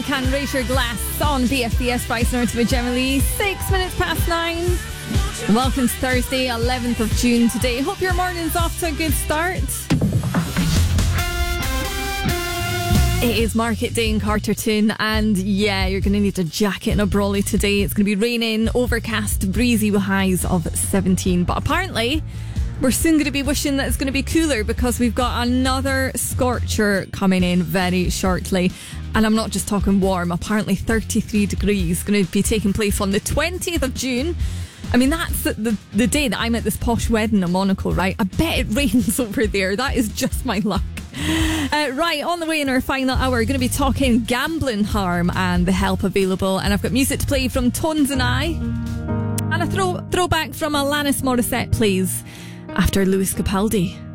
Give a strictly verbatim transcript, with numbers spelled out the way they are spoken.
Can raise your glass on B F B S Bryson Orton with Gemma Lee. Six minutes past nine. Welcome to Thursday, eleventh of June today. Hope your morning's off to a good start. It is market day in Carterton, and yeah, you're going to need a jacket and a brolly today. It's going to be raining, overcast, breezy with highs of seventeen. But apparently, we're soon going to be wishing that it's going to be cooler because we've got another scorcher coming in very shortly. And I'm not just talking warm. Apparently thirty-three degrees going to be taking place on the twentieth of June. I mean, that's the, the, the day that I'm at this posh wedding in Monaco, right? I bet it rains over there. That is just my luck. Uh, right, on the way in our final hour, we're going to be talking gambling harm and the help available. And I've got music to play from Tones and I. And a throw throwback from Alanis Morissette plays after Lewis Capaldi.